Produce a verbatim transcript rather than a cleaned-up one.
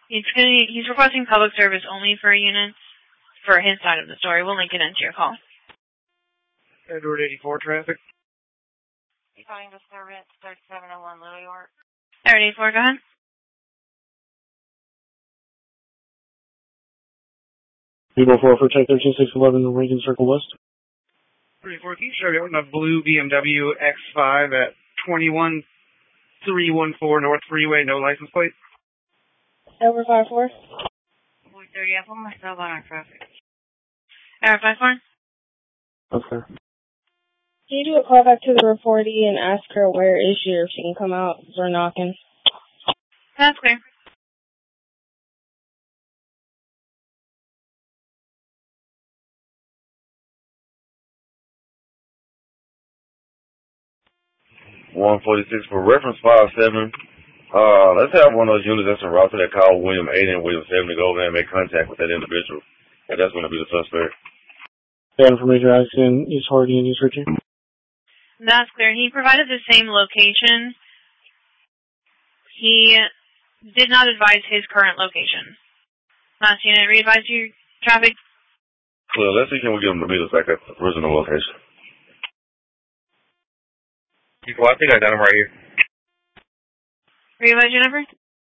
He's gonna, he's requesting public service only for units for his side of the story. We'll link it into your call. Edward eighty-four traffic. You calling disturbance thirty-seven oh one Little York? Edward eighty-four, go ahead. People four for check thirteen six eleven Lincoln Circle West. thirty-four, can you show me on a blue B M W X five at twenty-one three one four North Freeway, no license plate? Over five four. four thirty, I put myself on our traffic. Edward five four. Okay. Can you do a call back to the reportee and ask her where is she, or if she can come out? We're knocking. That's clear. one forty-six for reference five seven. Uh, let's have one of those units that's in route to that call William eight and William seven to go over there and make contact with that individual. And that's going to be the suspect. That information asking East Hardy and East Ritchie. That's clear. He provided the same location. He did not advise his current location. Last unit, re-advise you traffic. Clear. Let's see, can we get him to meet us back at the original location? Well, I think I got him right here. Re-advise your number?